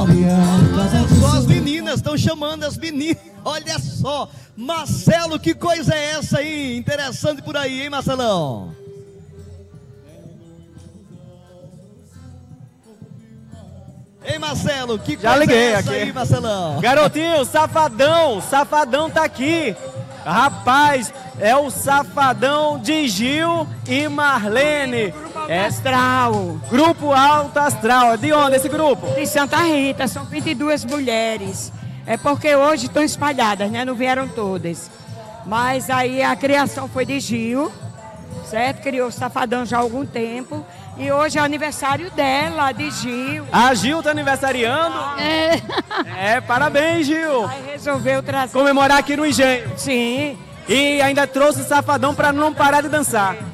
Olha só, as meninas estão chamando as meninas. Olha só, Marcelo, que coisa é essa aí? Interessante por aí, hein, Marcelão? Ei, Marcelo, que Já coisa liguei é essa aqui aí, Marcelão? Garotinho, Safadão tá aqui. Rapaz, é o Safadão de Gil e Marlene. Astral. Grupo Alto Astral. De onde esse grupo? De Santa Rita, são 22 mulheres. É porque hoje estão espalhadas, né? Não vieram todas. Mas aí a criação foi de Gil, certo? Criou o Safadão já há algum tempo. E hoje é o aniversário dela, de Gil. A Gil tá aniversariando? Parabéns, Gil. Aí resolveu trazer. Comemorar aqui no Engenho. Sim. E ainda trouxe o Safadão pra não parar de dançar.